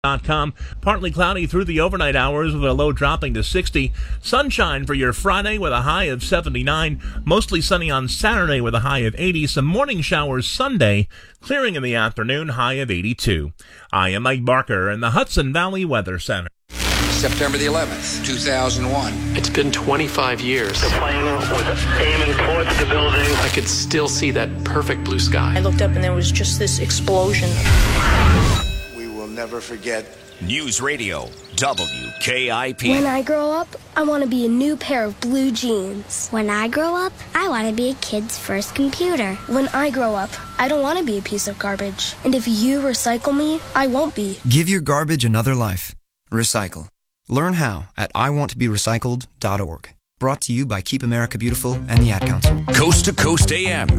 Com. Partly cloudy through the overnight hours with a low dropping to 60. Sunshine for your Friday with a high of 79. Mostly sunny on Saturday with a high of 80. Some morning showers Sunday, clearing in the afternoon, high of 82. I am Mike Barker in the Hudson Valley Weather Center. September the 11th, 2001. It's been 25 years. The plane was aiming towards the building. I could still see that perfect blue sky. I looked up and there was just this explosion. Never forget. News Radio, WKIP. When I grow up, I want to be a new pair of blue jeans. When I grow up, I want to be a kid's first computer. When I grow up, I don't want to be a piece of garbage. And if you recycle me, I won't be. Give your garbage another life. Recycle. Learn how at iwanttoberecycled.org. Brought to you by Keep America Beautiful and the Ad Council. Coast to Coast AM.